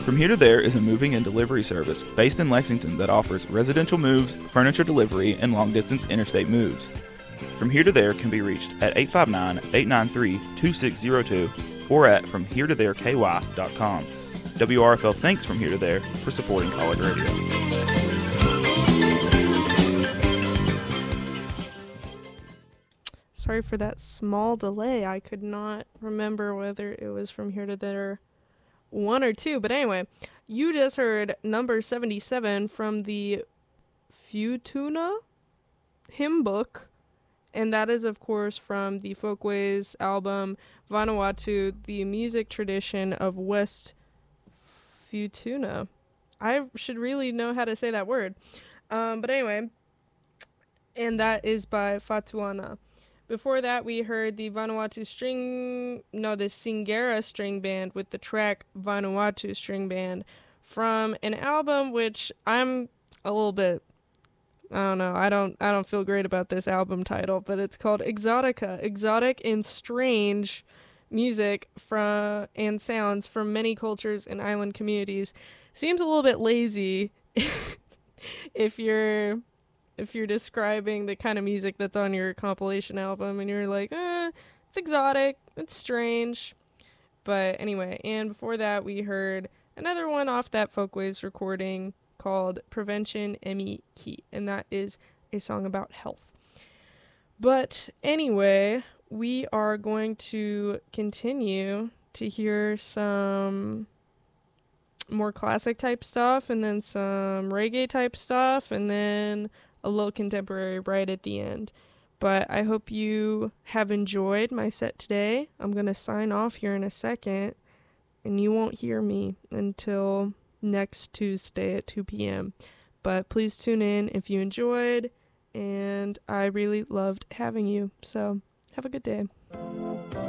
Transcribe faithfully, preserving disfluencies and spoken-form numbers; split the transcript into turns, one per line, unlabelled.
From Here to There is a moving and delivery service based in Lexington that offers residential moves, furniture delivery, and long-distance interstate moves. From Here to There can be reached at eight five nine, eight nine three, two six zero two or at from here to there k y dot com. W R F L thanks From Here to There for supporting College Radio.
Sorry for that small delay. I could not remember whether it was From Here to There one or two. But anyway, you just heard number seventy-seven from the Futuna hymn book. And that is, of course, from the Folkways album Vanuatu, the music tradition of West Futuna. I should really know how to say that word. Um, but anyway, and that is by Fatuana. Before that, we heard the Vanuatu string, no, the Singera string band with the track Vanuatu string band from an album which I'm a little bit, I don't know, I don't, I don't feel great about this album title, but it's called Exotica, exotic and strange music from and sounds from many cultures and island communities. Seems a little bit lazy if you're if you're describing the kind of music that's on your compilation album and you're like, eh, it's exotic, it's strange. But anyway, and before that we heard another one off that Folkways recording called Prevention Emi Ki, and that is a song about health. But anyway, we are going to continue to hear some more classic type stuff, and then some reggae type stuff, and then a little contemporary right at the end. But I hope you have enjoyed my set today. I'm going to sign off here in a second, and you won't hear me until next Tuesday at two p.m. But please tune in if you enjoyed, and I really loved having you. So have a good day.